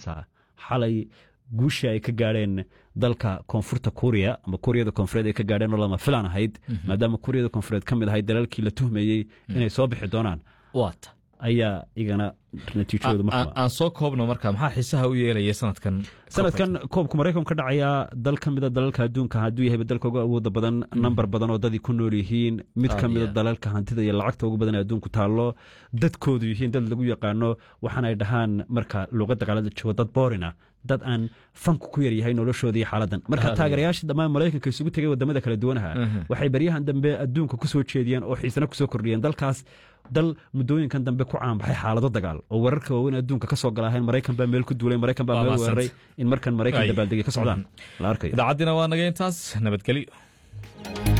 muujinaysaa xalay guusha ay ka gaadheen dalka koonfurta kuuriya ama kuuriyada koonfureed ay ka gaadheen oo lama filaan ahayd maadaama kuuriyada koonfureed ka mid ahayd dalalkii la tuhmayey inay soo bixi doonaan waata ayaa igana natiijadoodu aan soo koobno marka maxaa xiisaha u yeelaya sanadkan koobka maraykanka ka dhacaya dal ka mida dalalka adduunka hadduu yahay dalka ugu awooda badan nambar badan oo dadii ku nool yihiin mid ka mida dalalka hantida iyo lacagta ugu badan ee adduunku taallo dadkoodu yihiin dad lagu yaqaano waxaana ay dhahaan marka luuqadda qaalada joogo dad boorina dad aan fanku ku yar yahay noloshooda iyo xaaladan marka taageerayaasha dhammaan maraykanka isugu tegay wadamada kala duwanaha waxay baryahan dambe adduunka ku soo jeediyeen oo xiisana ku soo kordhiyeen dalkaas dal muddooyinkan dambe ku caanbaxay xaalado dagaal oo wararka waaweyn adduunka ka soo galaahayn maraykan baa meel ku duulay maraykan baa meel weeraray in markan maraykan dabaaldegay ka socdaan la arkayo idaacaddiina waa naga intaas nabadgelyo